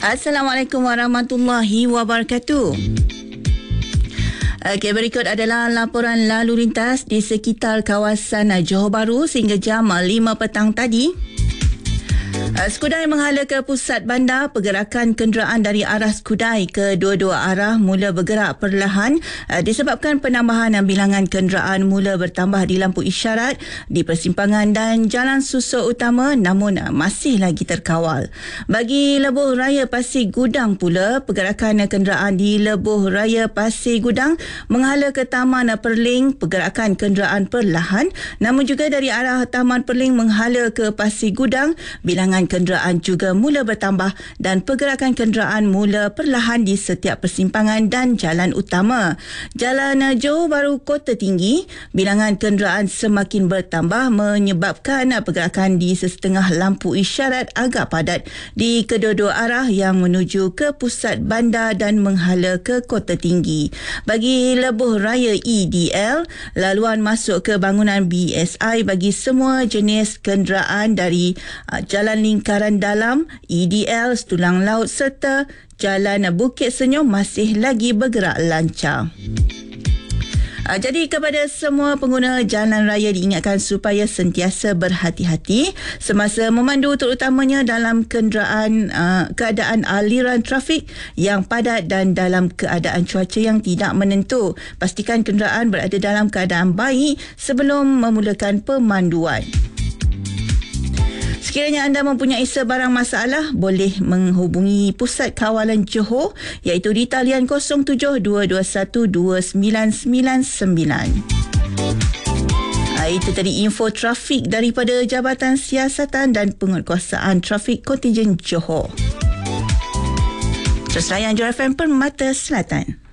Assalamualaikum warahmatullahi wabarakatuh. Okey, berikut adalah laporan lalu lintas di sekitar kawasan Johor Bahru sehingga jam 5 petang tadi. Skudai menghala ke pusat bandar, pergerakan kenderaan dari arah Skudai ke dua-dua arah mula bergerak perlahan disebabkan penambahan bilangan kenderaan mula bertambah di lampu isyarat di persimpangan dan jalan susur utama, namun masih lagi terkawal. Bagi Lebuh Raya Pasir Gudang pula, pergerakan kenderaan di Lebuh Raya Pasir Gudang menghala ke Taman Perling, pergerakan kenderaan perlahan, namun juga dari arah Taman Perling menghala ke Pasir Gudang, bilangan kenderaan juga mula bertambah dan pergerakan kenderaan mula perlahan di setiap persimpangan dan jalan utama. Jalan Johor Bahru Kota Tinggi, bilangan kenderaan semakin bertambah menyebabkan pergerakan di sesetengah lampu isyarat agak padat di kedua-dua arah yang menuju ke pusat bandar dan menghala ke Kota Tinggi. Bagi Lebuh Raya EDL, laluan masuk ke bangunan BSI bagi semua jenis kenderaan dari Jalan Lingkaran Dalam, EDL, Setulang Laut serta Jalan Bukit Senyum masih lagi bergerak lancar. Jadi kepada semua pengguna jalan raya diingatkan supaya sentiasa berhati-hati semasa memandu, terutamanya dalam keadaan aliran trafik yang padat dan dalam keadaan cuaca yang tidak menentu. Pastikan kenderaan berada dalam keadaan baik sebelum memulakan pemanduan. Sekiranya anda mempunyai sebarang masalah, boleh menghubungi Pusat Kawalan Johor iaitu di talian 0722129999. Itu tadi info trafik daripada Jabatan Siasatan dan Penguatkuasaan Trafik Kontingen Johor. Terus layan Johor FM Permata Selatan.